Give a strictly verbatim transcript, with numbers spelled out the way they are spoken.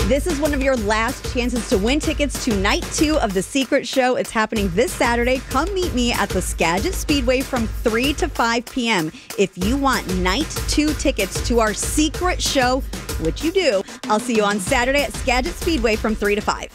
This is one of your last chances to win tickets to night two of The Secret Show. It's happening this Saturday. Come meet me at the Skagit Speedway from three to five p.m. If you want night two tickets to our secret show, which you do, I'll see you on Saturday at Skagit Speedway from three to five.